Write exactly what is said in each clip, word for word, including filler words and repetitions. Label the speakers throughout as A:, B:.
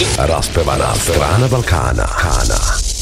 A: Raspevana strana Balkana. Kana.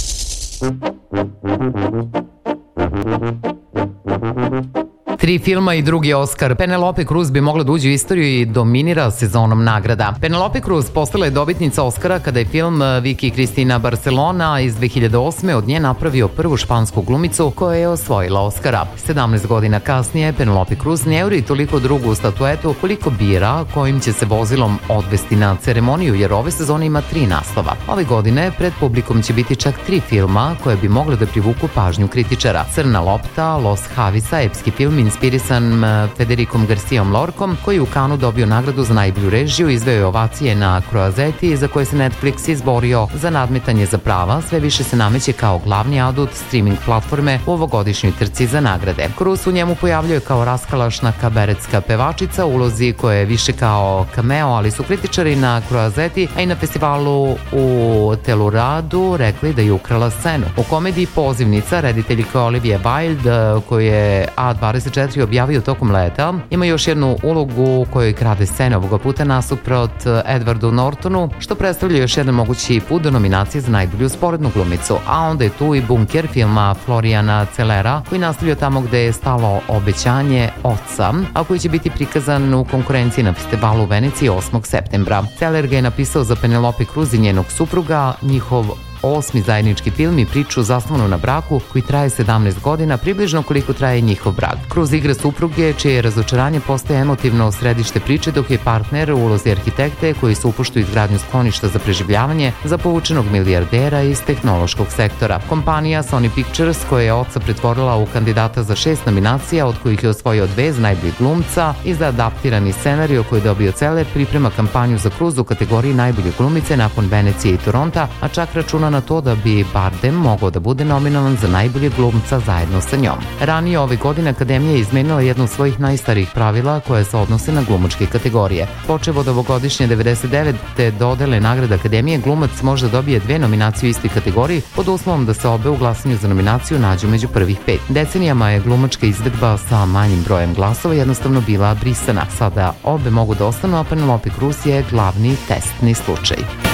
B: Tri filma i drugi Oskar. Penelope Cruz bi mogla da uđe u istoriju i dominira sezonom nagrada. Penelope Cruz postala je dobitnica Oskara kada je film Vicky Cristina Barcelona iz dve hiljade osme od nje napravio prvu špansku glumicu koja je osvojila Oskara. sedamnaest godina kasnije Penelope Cruz ne juri toliko drugu statuetu koliko bira kojim će se vozilom odvesti na ceremoniju, jer ove sezone ima tri naslova. Ove godine pred publikom će biti čak tri filma koje bi mogle da privuku pažnju kritičara. Crna lopta, Los Havisa, epski film inspirisan Federicom Garcijom Lorkom, koji je u Kanu dobio nagradu za najbolju režiju, izveo je ovacije na Croazeti, za koje se Netflix izborio za nadmetanje za prava, sve više se nameće kao glavni adut streaming platforme u ovogodišnjoj trci za nagrade. Cruz u njemu pojavljuje kao raskalašna kabaretska pevačica, ulozi koja je više kao cameo, ali su kritičari na Croazeti, a i na festivalu u Telluradu rekli da je ukrala scenu. U komediji Pozivnica rediteljka Olivia Wilde, koju je A dvadeset četiri objavio tokom leta, ima još jednu ulogu u kojoj krade scene, ovoga puta nasuprot Edwardu Nortonu, što predstavlja još jedan mogući put do nominacije za najbolju sporednu glumicu. A onda je tu i Bunker filma Florijana Cellera, koji nastavlja tamo gde je stalo Obećanje oca, a koji će biti prikazan u konkurenciji na festivalu u Veneciji osmog septembra. Celler ga je napisao za Penelope Cruz i njenog supruga, njihov osmi zajednički film i priču zasnovanu na braku koji traje sedamnaest godina, približno koliko traje njihov brak. Cruz igra supruge čije razočaranje postaje emotivno središte priče, dok je partner u ulozi arhitekte koji se upušta u izgradnju skloništa za preživljavanje za povučenog milijardera iz tehnološkog sektora. Kompanija Sony Pictures, koja je oca pretvorila u kandidata za šest nominacija, od kojih je osvojio dve za najboljeg glumca i za adaptirani scenario koji je dobio Celler, priprema kampanju za Cruz u kategoriji najbolje glumice nakon Venecije i Toronta, a čak računa na to da bi Bardem mogao da bude nominovan za najboljeg glumca zajedno sa njom. Ranije ove godine Akademija je izmenila jedno od svojih najstarijih pravila koje se odnose na glumačke kategorije. Počev od ovogodišnje devedeset devete dodele nagrade Akademije, glumac može da dobije dve nominacije u istoj kategoriji pod uslovom da se obe u glasanju za nominaciju nađu među prvih pet. Decenijama je glumačka izvedba sa manjim brojem glasova jednostavno bila brisana. Sada obe mogu da ostanu, a Penelope Cruz je glavni testni slučaj.